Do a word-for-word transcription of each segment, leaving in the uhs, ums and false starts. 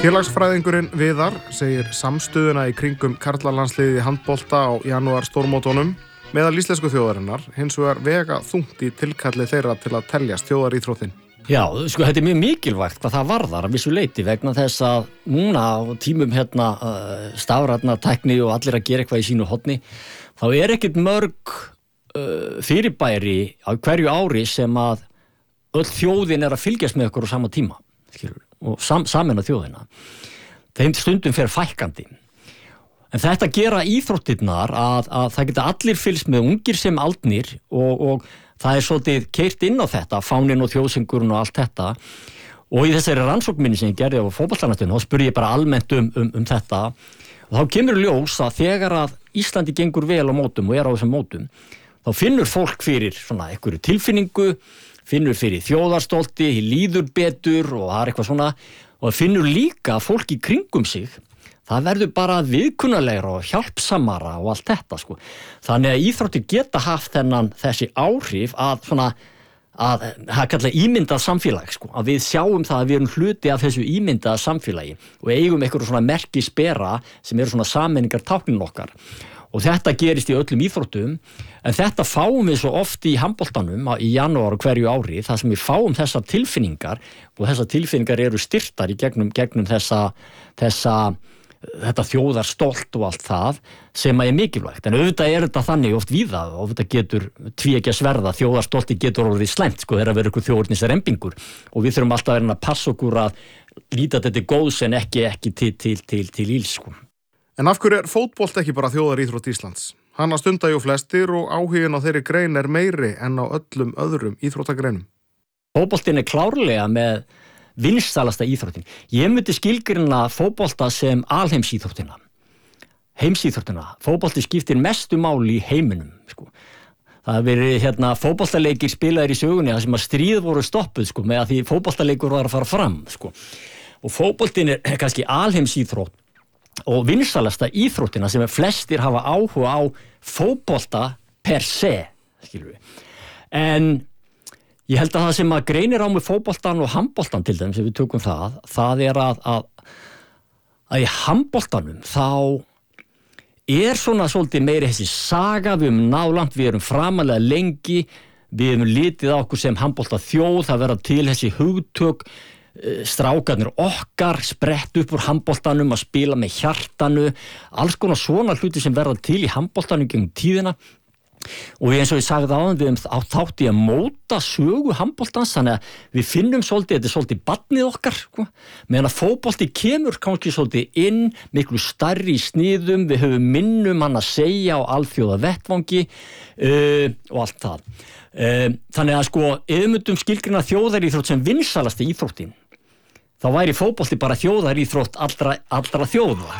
Félagsfræðingurinn Viðar segir samstöðuna í kringum karlalandsliðið í handbolta á janúar stórmótunum meðal íslensku þjóðarinnar hins vegar vega þungt í tilkalli þeirra til að teljast þjóðaríþróttin. Já, sko, þetta er mjög mikilvægt hvað það varðar að vissu leyti vegna þess að núna á tímum hérna uh, stafrænnar tækni og allir að gera eitthvað í sínu horni, þá er ekkert mörg uh, fyrirbæri á hverju ári sem að öll þjóðin er að fylgjast með okkur á sama tíma, skilur, og sam, sameina þjóðina. Þeim stundum fer fækkandi. En þetta gera íþróttirnar að, að það geta allir fylgst með ungir sem aldnir og, og það er svolítið keyrt inn á þetta, fáninn og þjóðsöngurinn og allt þetta. Og í þessari rannsóknminni sem ég gerði á fótboltalandsliðinu, þá spurði ég bara almennt um, um, um þetta. Og þá kemur ljós að þegar að Íslandi gengur vel á mótum og er á þessum mótum, þá finnur fólk fyrir svona einhverju tilfinningu, finnur fyrir þjóðarstolti, líður betur og það er eitthvað svona. Og finnur líka að fólk í kringum sig, það verður bara viðkunnalegra og hjálpsamara og allt þetta, sko. Þannig að íþróttir geta haft þennan þessi áhrif að svona, að það kallar ímyndað samfélag, sko. Að við sjáum það að við erum hluti af þessu ímyndaða samfélagi og eigum einhverju svona merkisbera sem eru svona sameiningar táknin okkar. Og þetta gerist í öllum íþróttum, en þetta fáum við svo oft í handboltanum í janúar hverju ári, þar sem við fáum þessar tilfinningar og þessar tilfinningar eru styrtar í gegnum, gegnum þessa, þessa þetta þjóðarstolt og allt það sem er mikilvægt, en auðvitað er þetta þannig oft víða, og þetta getur tvíeggja sverða, þjóðarstolti getur orðið slæmt, sko, þegar að vera ykkur þjóðernisrembingur og við þurfum alltaf að vera að passa okkur að líta þetta til góðs en ekki, ekki til, til, til, til íls, sko. En af hverju er fótbolt ekki bara þjóðaríþrótt Íslands? Hana stunda jú flestir og áhuginn á þeirri grein er meiri en á öllum öðrum íþróttagreinum. Fótboltinn er klárlega með vinsælasta íþróttin. Ég myndi skilgreina fótbolta sem alheimsíþróttina. Heimsíþróttina. Fótbolti skiptir mestu máli í heiminum, sko. Það hefur verið hérna fótboltaleikir spilaðir í sögunni þar sem að stríð voru stoppuð, sko, með að því fótboltaleikur var að fara fram, sko. Og fótboltinn er kannski alheimsíþrótt og vinsælasta íþróttina sem flestir hafa áhuga á fótbolta per se, skilur við. En ég held að það sem að greinir á með fótboltan og handboltan til dæmis, ef við tökum það, það er að, að, að í handboltanum þá er svona svolítið meiri þessi saga, við erum nálangt, við erum framalega lengi, við erum litið á okkur sem handbolta þjóð, það verða til þessi hugtök, strákarnir okkar sprett upp úr handboltanum að spila með hjartanu, alls konar svona hluti sem verða til í handboltanum gegnum tíðina. Og eins og ég sagði áðan, við erum á þátt í að móta sögu handboltans, þannig að við finnum svolítið, þetta er svolítið barnið okkar, sko. Meðan að fótbolti kemur kannski svolítið inn, miklu stærri í sniðum, við höfum minnum hann að segja á alþjóða vettvangi uh, og allt það. Uh, þannig að sko, ef við myndum skilgreina þjóðaríþrótt sem vinsælasta íþróttin, þá væri fótbolti bara þjóðaríþrótt allra, allra þjóða.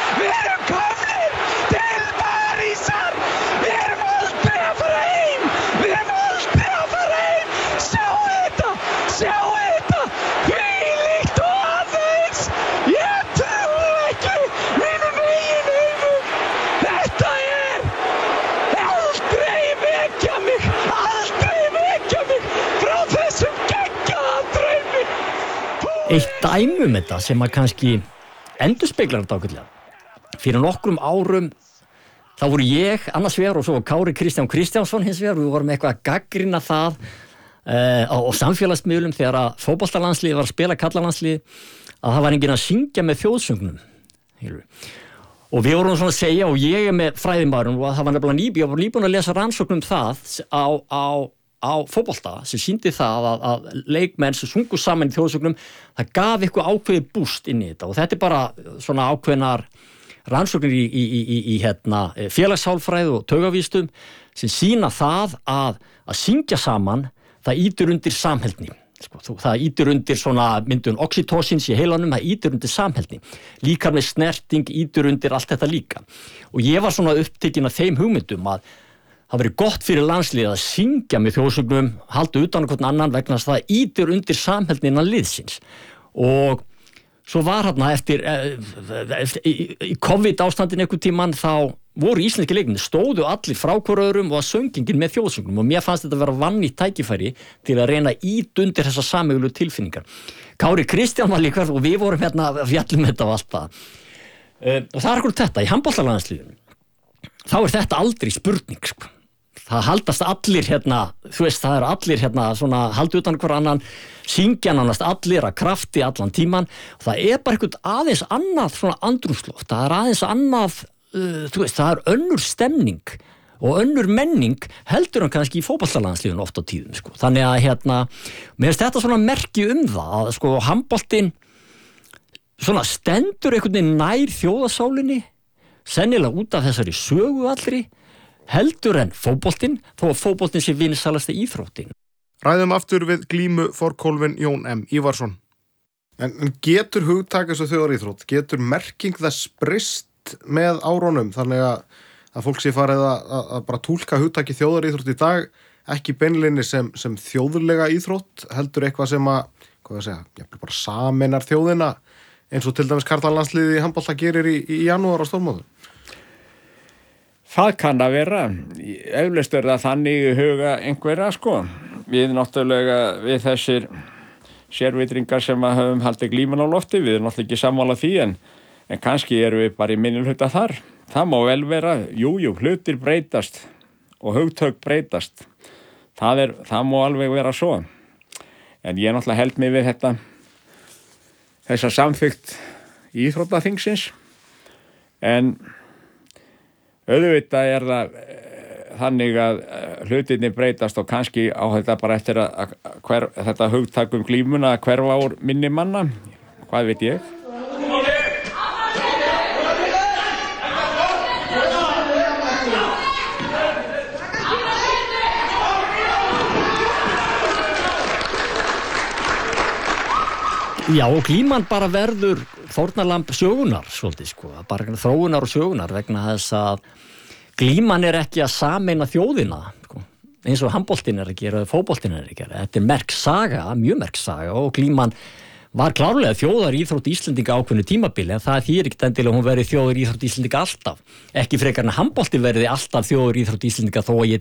Eitt dæmi um þetta sem að kannski endurspeglar þetta ákveðlega. Fyrir nokkrum árum þá voru ég annars vegar og svo Kári Kristján Kristjánsson hins vegar, við vorum eitthvað að gaggrina það uh, á, á samfélagsmiðlum þegar að fótboltalandslið var að spila kallalandslið að það var enginn að syngja með þjóðsöngnum. Og við vorum svona að segja, og ég er með fræðimaðurinn og það var nefnilega nýbí, ég var nýbúin að lesa rannsóknum það á, á á fótbolta sem sýndi það að, að leikmenn sem sungu saman í þjóðsögnum, það gaf eitthvað ákveðið búst inn í þetta og þetta er bara svona ákveðnar rannsóknir í, í, í, í hérna, félagssálfræði og taugavístum sem sýna það að að syngja saman, það ýtir undir samheldni. Sko, það ýtir undir svona myndun oxytocins í heilanum, það ýtir undir samheldni. Líka með snerting ýtir undir allt þetta líka. Og ég var svona upptekinn af þeim hugmyndum að það verið gott fyrir landslið að syngja með þjóðsögnum, halda utan hvern annan vegna þess að það ýtir undir samheldnina liðsins. Og svo var hérna eftir, eftir í, í COVID ástandin einhvern tímann þá voru íslenski leikmenn stóðu allir frá hver öðrum og að söngingin með þjóðsöngnum og mér fannst þetta vera vannýtt tækifæri til að reyna að ýta undir þessa sameiginlegu tilfinningar. Kári Kristján var líka og við vorum hérna fjallum þetta og allt það. Uh, og það er akkurat þetta, í handboltalandsliðinu þá er þetta aldrei spurning sko. Það haldast allir hérna, þú veist, það eru allir hérna svona haldi utan hver annan, syngja nánast allir að krafti allan tíman og það er bara eitthvað aðeins annað svona andrúmsloft, það er aðeins annað, uh, þú veist, það er önnur stemning og önnur menning heldur hann kannski í fótboltalandsliðinu oft á tíðum, sko. Þannig að hérna, mér finnst þetta svona merki um það að sko handboltinn svona stendur einhvern veginn nær þjóðasálinni, sennilega út af þessari sögu allri, heldur en fótboltinn, þó að fótboltinn sé vinsælasta íþróttin. Ræðum aftur við glímu forkólfin Jón M. Ívarsson. En, en getur hugtak eins og þjóðaríþrótt, getur merking þess breyst með árunum, þannig að, að fólk sé farið að, að, að bara túlka hugtaki þjóðaríþrótt í dag, ekki beinlinni sem, sem þjóðlega íþrótt, heldur eitthvað sem að, hvað ég segja, ég bara sameinar þjóðina, eins og til dæmis karlalandsliðið í handbolta gerir í, í janúar á stórmótum. Það kann að vera, eflaust er það þannig í huga einhverja sko. Við náttúrulega, við þessir sérvitringar sem að höfum haldið glíman á lofti, við erum náttúrulega ekki sammála því en, en kannski erum við bara í minnihluta þar. Það má vel vera, jú, jú, hlutir breytast og hugtök breytast. Það, er, það má alveg vera svo. En ég náttúrulega held mig við þetta, þessa samþykkt íþróttaþingsins, en auðvitað er það þannig að hlutirnir breytast og kannski á þetta bara eftir að hver, þetta hugtak um glímuna að hverfa úr minni manna, hvað veit ég? Já, og glíman bara verður fórnarlamb sögunar, svolítið, sko, bara þróunar og sögunar vegna þess að glíman er ekki að sameina þjóðina, sko, eins og handboltinn er að gera, fótboltinn er að gera. Þetta er merk saga, mjög merk saga og glíman var klárlega þjóðar íþrótt Íslendinga ákveðnu tímabili en það þýðir ekkert endilega hún verið þjóðar íþrótt Íslendinga alltaf. Ekki frekar en handbolti verið alltaf þjóðar íþrótt Íslendinga þó að ég